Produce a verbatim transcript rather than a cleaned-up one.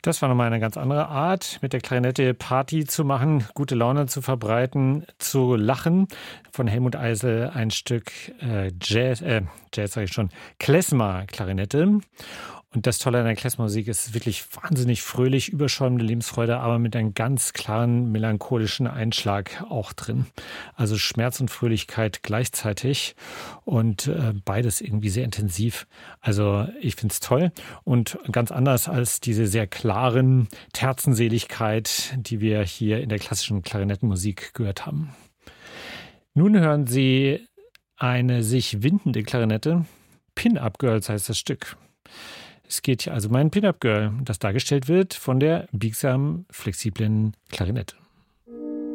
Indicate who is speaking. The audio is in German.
Speaker 1: Das war nochmal eine ganz andere Art, mit der Klarinette Party zu machen, gute Laune zu verbreiten, zu lachen. Von Helmut Eisel ein Stück äh, Jazz, äh, Jazz sage ich schon, Klezmer-Klarinette. Und das Tolle an der Klezmer-Musik ist wirklich wahnsinnig fröhlich, überschäumende Lebensfreude, aber mit einem ganz klaren, melancholischen Einschlag auch drin. Also Schmerz und Fröhlichkeit gleichzeitig und äh, beides irgendwie sehr intensiv. Also ich finde es toll und ganz anders als diese sehr klaren Terzenseligkeit, die wir hier in der klassischen Klarinettenmusik gehört haben. Nun hören Sie eine sich windende Klarinette. Pin-Up Girls heißt das Stück. Es geht also um ein Pin-Up Girl, das dargestellt wird von der biegsamen, flexiblen Klarinette.